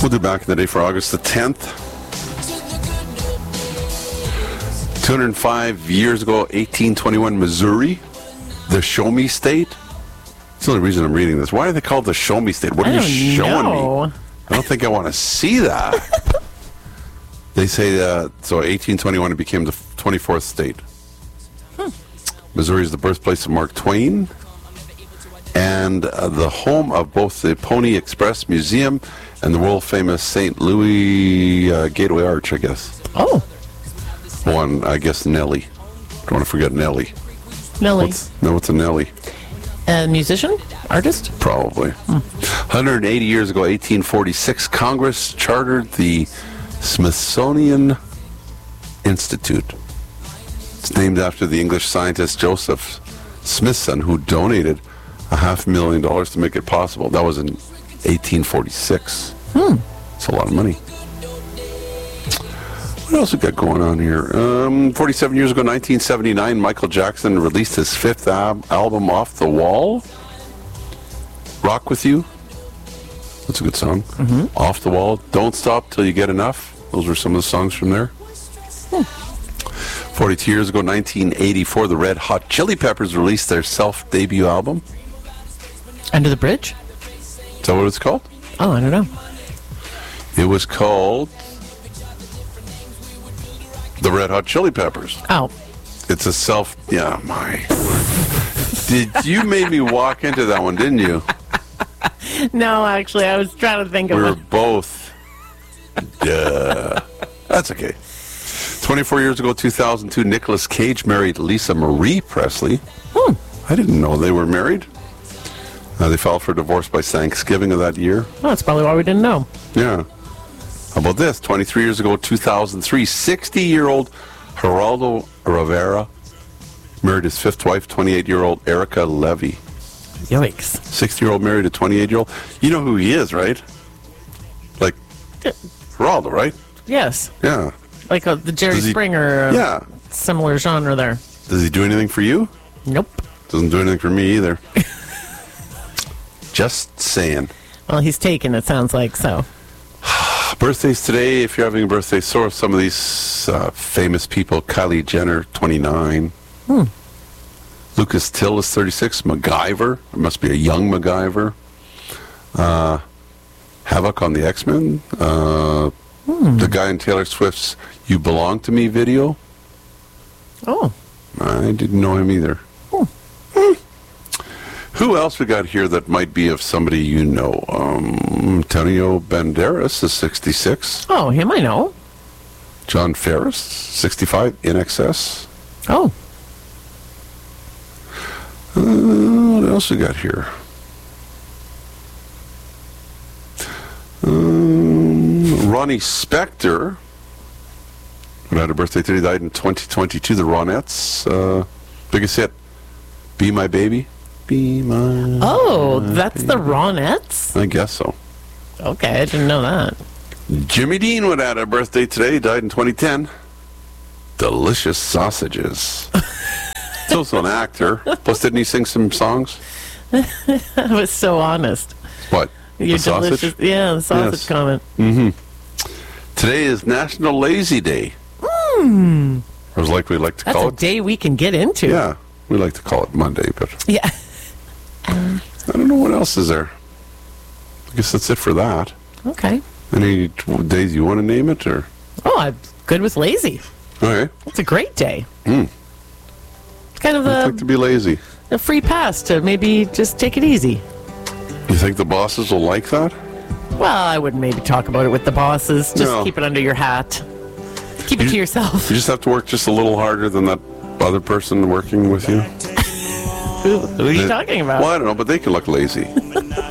We'll do back in the day for August the 10th. 205 years ago, 1821, Missouri, the Show Me State. That's the only reason I'm reading this. Why are they called the Show Me State? What are you showing me? I don't think I want to see that. They say so 1821 it became the 24th state. Missouri is the birthplace of Mark Twain and the home of both the Pony Express Museum and the world-famous St. Louis Gateway Arch, I guess. Oh. One, I guess, Nellie. Don't want to forget Nellie. Nellie. What's a Nellie? A musician? Artist? Probably. 180 years ago, 1846, Congress chartered the Smithsonian Institute. It's named after the English scientist Joseph Smithson, who donated $500,000 to make it possible. That was in 1846. It's a lot of money. What else we got going on here? 47 years ago, 1979, Michael Jackson released his fifth album, Off the Wall. Rock With You. That's a good song. Off the Wall. Don't Stop Till You Get Enough. Those were some of the songs from there. 42 years ago, 1984, the Red Hot Chili Peppers released their self-debut album. Under the Bridge? Is that what it's called? Oh, I don't know. It was called the Red Hot Chili Peppers. Oh. It's a yeah, my. Did you make me walk into that one, didn't you? No, actually, I was trying to think of We were it. both. Duh. That's okay. 24 years ago, 2002, Nicolas Cage married Lisa Marie Presley. I didn't know they were married. They filed for divorce by Thanksgiving of that year. Oh, that's probably why we didn't know. Yeah. How about this? 23 years ago, 2003, 60-year-old Geraldo Rivera married his fifth wife, 28-year-old Erica Levy. Yikes. 60-year-old married a 28-year-old. You know who he is, right? Like, Geraldo, right? Yes. Yeah. Like the Jerry Springer. Yeah. Similar genre there. Does he do anything for you? Nope. Doesn't do anything for me either. Just saying. Well, he's taken, it sounds like, so. Birthdays today, if you're having a birthday, so are some of these famous people. Kylie Jenner, 29. Lucas Till is 36. MacGyver. It must be a young MacGyver. Havoc on the X-Men. The guy in Taylor Swift's You Belong to Me video. Oh. I didn't know him either. Who else we got here that might be of somebody you know? Antonio Banderas is 66. Oh, him I know. John Ferris, 65, In Excess. Oh. What else we got here? Ronnie Spector, who had a birthday today, died in 2022. The Ronettes, biggest hit, Be My Baby. Be my Oh, that's the Ronettes? I guess so. Okay, I didn't know that. Jimmy Dean would have a birthday today. He died in 2010. Delicious Sausages. He's also an actor. Plus, didn't he sing some songs? That was so honest. What? Your the sausage? delicious, yeah, the sausage Yes. comment. Today is National Lazy Day. Or as like we like to That's call a it. day we can get into. Yeah, we like to call it Monday, but Yeah. I don't know what else is there. I guess that's it for that. Okay. Any days you want to name it, or? Oh, I'm good with lazy. Okay. It's a great day. It's kind of I'd like to be lazy. a free pass to maybe just take it easy. You think the bosses will like that? Well, I wouldn't maybe talk about it with the bosses. Just No. keep it under your hat. Keep it to yourself. You just have to work just a little harder than that other person working with you. Who are you talking about? Well, I don't know, but they can look lazy.